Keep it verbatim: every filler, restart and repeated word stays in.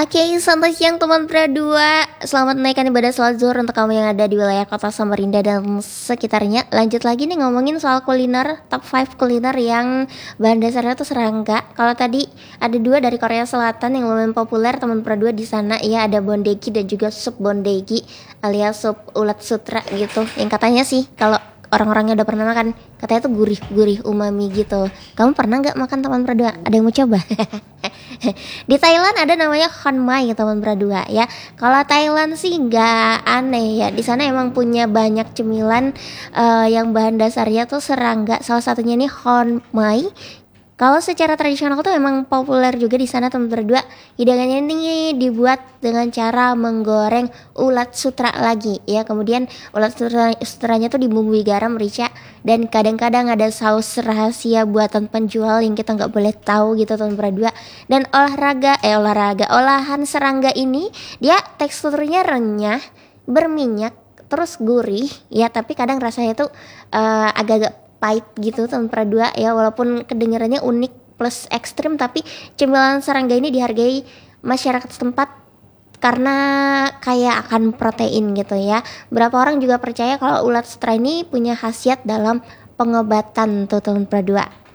Oke, selamat siang teman Pradua. Selamat menaikkan ibadah sholat zuhur untuk kamu yang ada di wilayah kota Samarinda dan sekitarnya. Lanjut lagi nih ngomongin soal kuliner, top lima kuliner yang bahan dasarnya tuh serangga. Kalau tadi ada dua dari Korea Selatan yang lumayan populer teman Pradua di sana, ya ada bondegi dan juga sup bondegi alias sup ulat sutra gitu. Yang katanya sih kalau orang-orangnya udah pernah makan, katanya tuh gurih-gurih umami gitu. Kamu pernah nggak makan teman Pradua? Ada yang mau coba? Di Thailand ada namanya Khon Mai teman Pradua ya. Kalau Thailand sih nggak aneh ya. Di sana emang punya banyak cemilan uh, yang bahan dasarnya tuh serangga. Salah satunya nih Khon Mai. Kalau secara tradisional tuh memang populer juga di sana teman Pradua. Hidangannya ini dibuat dengan cara menggoreng ulat sutra lagi ya. Kemudian ulat sutra, sutranya tuh dibumbui garam, merica, dan kadang-kadang ada saus rahasia buatan penjual yang kita nggak boleh tahu gitu teman Pradua. Dan olahraga eh olahraga olahan serangga ini dia teksturnya renyah, berminyak, terus gurih ya, tapi kadang rasanya tuh uh, agak-agak pahit gitu teman Pradua ya, walaupun kedengarannya unik plus ekstrim, tapi cemilan serangga ini dihargai masyarakat setempat karena kaya akan protein gitu ya. Berapa orang juga percaya kalau ulat sutra ini punya khasiat dalam pengobatan tuh teman Pradua.